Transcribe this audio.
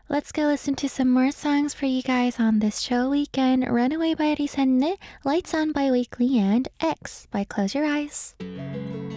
Let's go listen to some more songs for you guys on this chill weekend. Runaway by 리셋네, Lights On by Weekly, and X by Close Your Eyes.